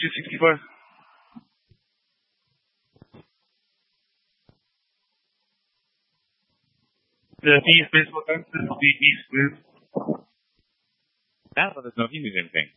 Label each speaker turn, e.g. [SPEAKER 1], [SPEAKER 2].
[SPEAKER 1] 264. The fees, please, what time? The fees, please.
[SPEAKER 2] Nada, there's no fees or anything.